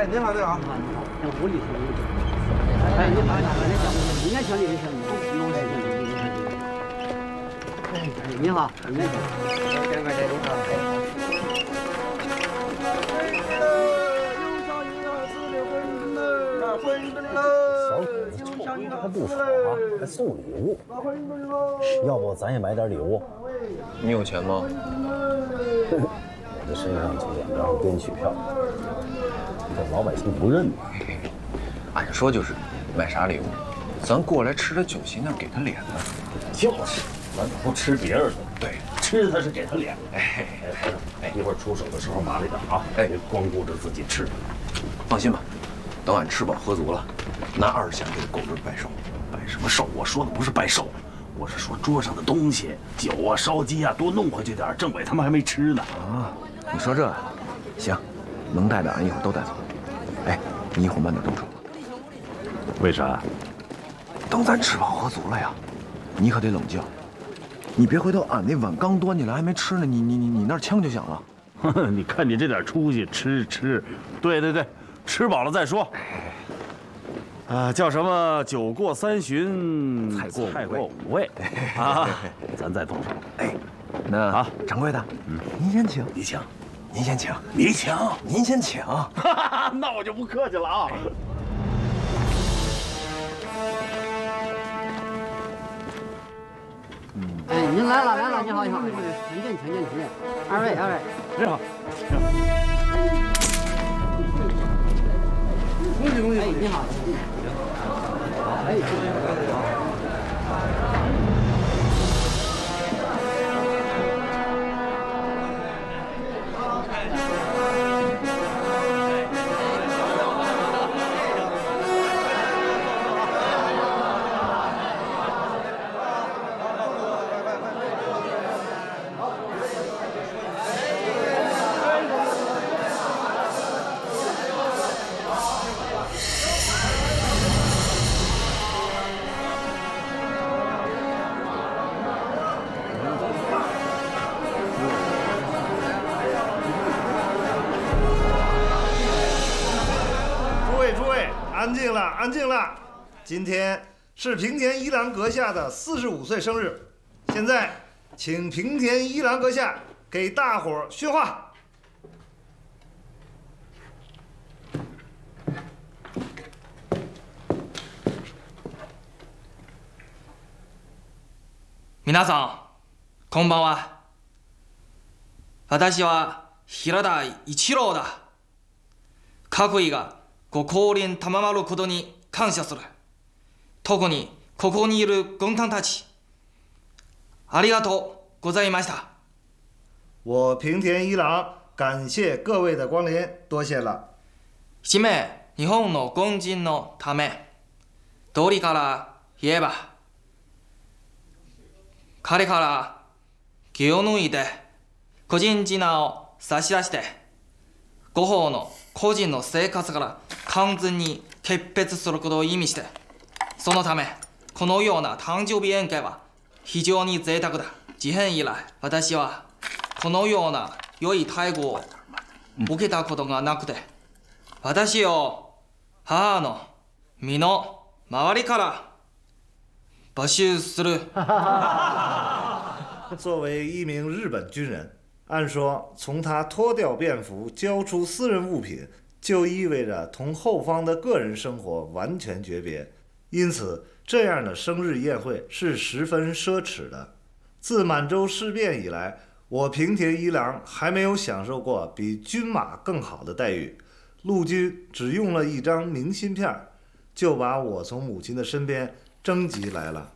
哎，您好，您好。 像屋里头。哎，你好，应该像你的像农事情。哎，你好，应该像。赶快来，你好。 小伙子臭，还不少啊，还送礼物。要不咱也买点礼物？ 你有钱吗？ 我的身上就2张编曲票，这老百姓不认呢。 按说就是买啥礼物，咱过来吃他酒席，那给他脸呢。 就是，咱不吃别人的， 对， 吃他是给他脸。 哎， 一会儿出手的时候麻利点啊！别光顾着自己吃。 放心吧，等俺吃饱喝足了，拿20钱给狗日拜寿。 拜什么寿？我说的不是拜寿，我是说桌上的东西，酒啊、烧鸡啊，多弄回去点。政委他们还没吃呢。 啊，你说这，行，能带的俺一会儿都带走。哎，你一会儿慢点动手。 为啥？ 等咱吃饱喝足了呀，你可得冷静，你别回头俺那碗刚端起来还没吃呢，你那枪就响了。 你看你这点出息，吃，对，吃饱了再说。叫什么酒过3巡，菜过5味啊！咱再动手。 哎，那掌柜的，您先请， 你请， 您先请， 你请， 您先请。 那我就不客气了啊。 哎，您来了，你好，请进。二位， 你好。 恭喜！哎，你好。哎。 安静了！今天是平田一郎阁下的45岁生日，现在请平田一郎阁下给大伙儿训话。 皆さん、こんばんは。私は平田一郎だ。各位がご降臨賜ることに感謝する。特にここにいる軍艦たち、ありがとうございました。 我平田一郎感謝各位的光臨，多謝了。 締め、日本の軍人のため、道理から言えば、彼から気を抜いて個人事名を差し出して、ご方の個人の生活から完全に決別することを意味して、そのためこのような誕生日宴会は非常に贅沢だ。事変以来、私はこのような良い待遇を受けたことがなくて、私を母の身の周りから募集する。 作为一名日本军人，按说从他脱掉便服交出私人物品，就意味着同后方的个人生活完全诀别，因此这样的生日宴会是十分奢侈的。自满洲事变以来，我平田一郎还没有享受过比军马更好的待遇。陆军只用了一张明信片，就把我从母亲的身边征集来了。